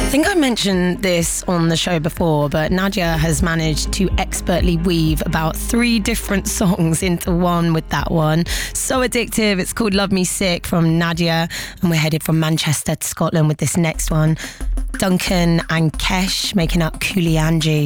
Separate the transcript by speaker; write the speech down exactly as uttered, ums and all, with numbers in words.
Speaker 1: I think I mentioned this on the show before, but Nadia has managed to expertly weave about three different songs into one with that one. So addictive. It's called Love Me Sick from Nadia, and we're headed from Manchester to Scotland with this next one. Duncan and Kesh making up Cooley Angie.